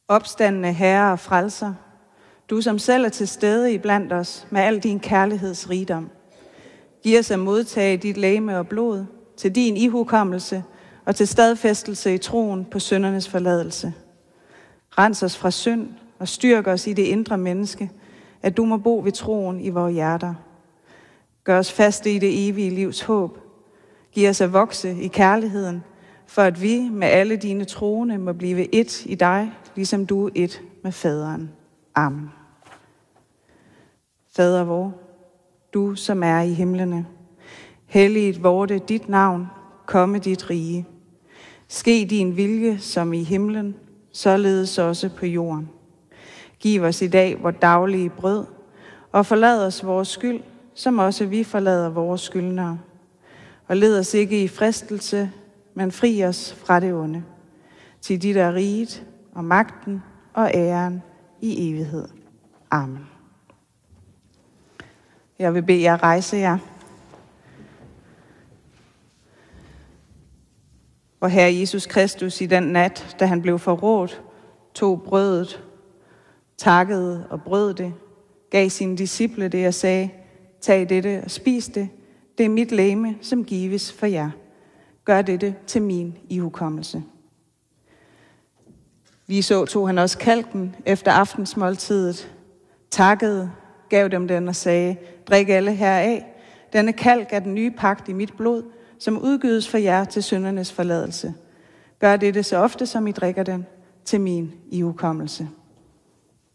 Opstandne Herre og Frelser, du som selv er til stede iblandt os med al din kærlighedsrigdom. Giv os at modtage dit legeme og blod til din ihukommelse og til stadfæstelse i troen på syndernes forladelse. Rens os fra synd og styrk os i det indre menneske, at du må bo ved troen i vores hjerter. Gør os faste i det evige livs håb. Giv os at vokse i kærligheden, for at vi med alle dine troende må blive ét i dig, ligesom du er ét med faderen. Amen. Fader vor, du som er i himlene, helliget vorte dit navn, komme dit rige. Ske din vilje som i himlen, således også på jorden. Giv os i dag vores daglige brød, og forlad os vores skyld, som også vi forlader vores skyldnere. Og led os ikke i fristelse, men fri os fra det onde. Til dit er riget og magten og æren i evighed. Amen. Jeg vil bede jer rejse jer. Og Herre Jesus Kristus i den nat, da han blev forrådt, tog brødet, takkede og brød det, gav sine disciple det og sagde, tag dette og spis det. Det er mit legeme, som gives for jer. Gør dette til min ihukommelse. Ligeså tog han også kalken efter aftensmåltidet, takkede, gav dem den og sagde, drik alle heraf. Denne kalk er den nye pagt i mit blod, som udgydes for jer til syndernes forladelse. Gør dette så ofte, som I drikker den, til min ihukommelse.